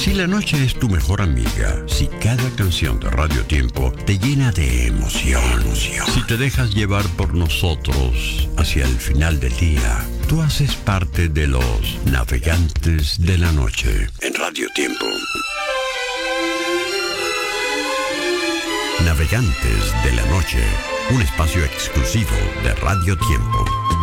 Si la noche es tu mejor amiga, si cada canción de Radio Tiempo te llena de emoción, si te dejas llevar por nosotros hacia el final del día, tú haces parte de los navegantes de la noche en Radio Tiempo. Navegantes de la noche, un espacio exclusivo de Radio Tiempo.